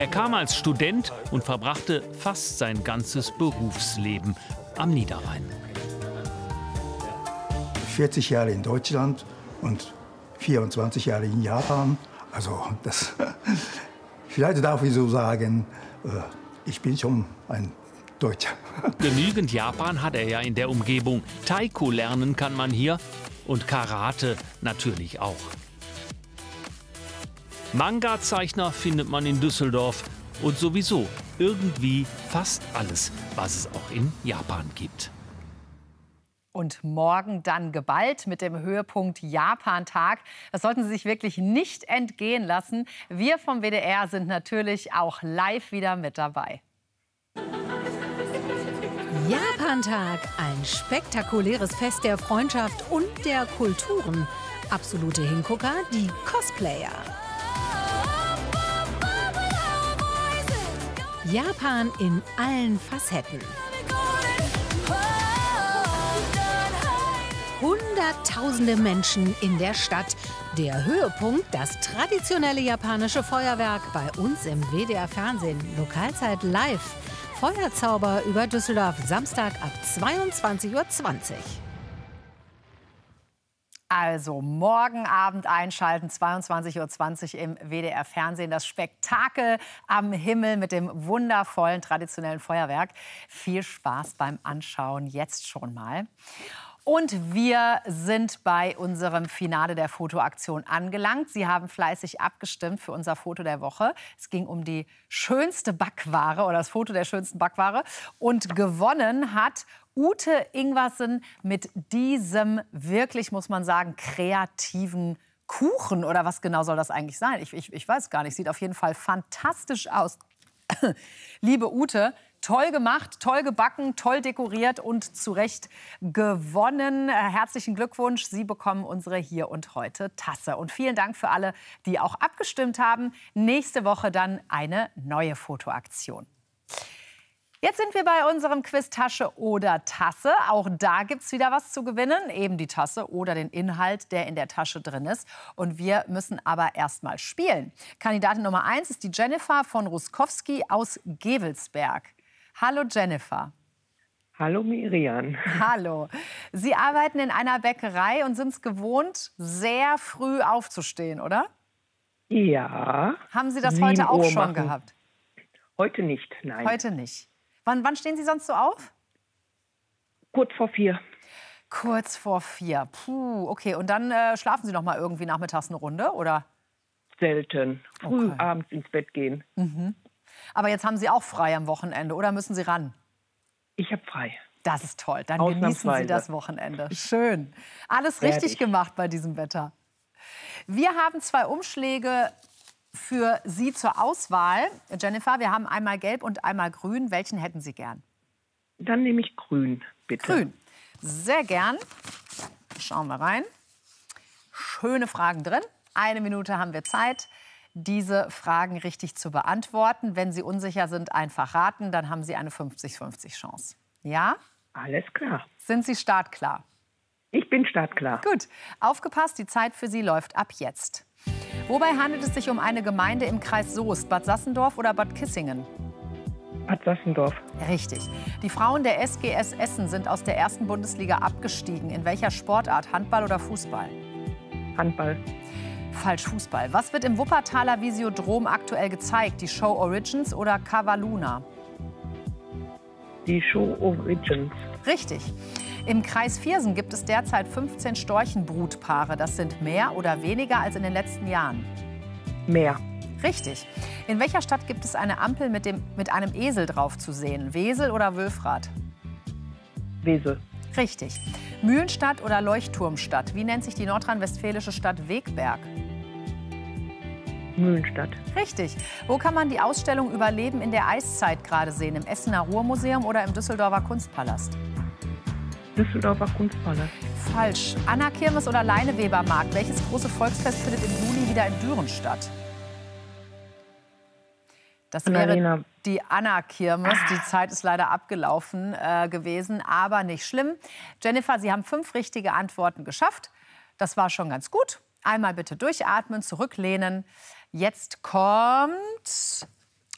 Er kam als Student und verbrachte fast sein ganzes Berufsleben am Niederrhein. 40 Jahre in Deutschland und 24 Jahre in Japan. Also das, vielleicht darf ich so sagen, ich bin schon ein Deutscher. Genügend Japan hat er ja in der Umgebung. Taiko lernen kann man hier und Karate natürlich auch. Manga-Zeichner findet man in Düsseldorf und sowieso irgendwie fast alles, was es auch in Japan gibt. Und morgen dann geballt mit dem Höhepunkt Japan-Tag. Das sollten Sie sich wirklich nicht entgehen lassen. Wir vom WDR sind natürlich auch live wieder mit dabei. Japan-Tag, ein spektakuläres Fest der Freundschaft und der Kulturen. Absolute Hingucker, die Cosplayer. Japan in allen Facetten. Hunderttausende Menschen in der Stadt. Der Höhepunkt, das traditionelle japanische Feuerwerk bei uns im WDR-Fernsehen. Lokalzeit live. Feuerzauber über Düsseldorf, Samstag ab 22:20 Uhr. Also morgen Abend einschalten, 22:20 Uhr im WDR-Fernsehen. Das Spektakel am Himmel mit dem wundervollen traditionellen Feuerwerk. Viel Spaß beim Anschauen jetzt schon mal. Und wir sind bei unserem Finale der Fotoaktion angelangt. Sie haben fleißig abgestimmt für unser Foto der Woche. Es ging um die schönste Backware oder das Foto der schönsten Backware. Und gewonnen hat Ute Ingwersen mit diesem wirklich, muss man sagen, kreativen Kuchen. Oder was genau soll das eigentlich sein? Ich weiß gar nicht. Sieht auf jeden Fall fantastisch aus. Liebe Ute, toll gemacht, toll gebacken, toll dekoriert und zu Recht gewonnen. Herzlichen Glückwunsch. Sie bekommen unsere Hier und Heute Tasse. Und vielen Dank für alle, die auch abgestimmt haben. Nächste Woche dann eine neue Fotoaktion. Jetzt sind wir bei unserem Quiz Tasche oder Tasse. Auch da gibt es wieder was zu gewinnen. Eben die Tasse oder den Inhalt, der in der Tasche drin ist. Und wir müssen aber erst mal spielen. Kandidatin Nummer 1 ist die Jennifer von Ruskowski aus Gevelsberg. Hallo Jennifer. Hallo Miriam. Hallo. Sie arbeiten in einer Bäckerei und sind es gewohnt, sehr früh aufzustehen, oder? Ja. Haben Sie das heute auch schon gehabt? Heute nicht, nein. Heute nicht. Wann stehen Sie sonst so auf? Kurz vor 4. Kurz vor 4. Puh, okay. Und dann schlafen Sie noch mal irgendwie nachmittags eine Runde, oder? Selten. Früh abends ins Bett gehen. Mhm. Aber jetzt haben Sie auch frei am Wochenende, oder müssen Sie ran? Ich habe frei. Das ist toll. Dann genießen Sie das Wochenende. Schön. Alles richtig gemacht bei diesem Wetter. Wir haben 2 Umschläge für Sie zur Auswahl. Jennifer, wir haben einmal gelb und einmal grün. Welchen hätten Sie gern? Dann nehme ich grün, bitte. Grün. Sehr gern. Schauen wir rein. Schöne Fragen drin. 1 Minute haben wir Zeit, diese Fragen richtig zu beantworten. Wenn Sie unsicher sind, einfach raten. Dann haben Sie eine 50-50 Chance. Ja? Alles klar. Sind Sie startklar? Ich bin startklar. Gut. Aufgepasst, die Zeit für Sie läuft ab jetzt. Wobei handelt es sich um eine Gemeinde im Kreis Soest, Bad Sassendorf oder Bad Kissingen? Bad Sassendorf. Richtig. Die Frauen der SGS Essen sind aus der 1. Bundesliga abgestiegen. In welcher Sportart? Handball oder Fußball? Handball. Falsch, Fußball. Was wird im Wuppertaler Visiodrom aktuell gezeigt? Die Show Origins oder Cavaluna? Die Show Origins. Richtig. Im Kreis Viersen gibt es derzeit 15 Storchenbrutpaare. Das sind mehr oder weniger als in den letzten Jahren? Mehr. Richtig. In welcher Stadt gibt es eine Ampel mit einem Esel drauf zu sehen? Wesel oder Wülfrath? Wesel. Richtig. Mühlenstadt oder Leuchtturmstadt? Wie nennt sich die nordrhein-westfälische Stadt Wegberg? Mühlenstadt. Richtig. Wo kann man die Ausstellung Überleben in der Eiszeit gerade sehen? Im Essener Ruhrmuseum oder im Düsseldorfer Kunstpalast? Düsseldorfer Kunstpalast. Falsch. Anna-Kirmes oder Leinewebermarkt? Welches große Volksfest findet im Juni wieder in Düren statt? Das wäre die Anna-Kirmes. Die Zeit ist leider abgelaufen gewesen, aber nicht schlimm. Jennifer, Sie haben 5 richtige Antworten geschafft. Das war schon ganz gut. Einmal bitte durchatmen, zurücklehnen. Jetzt kommt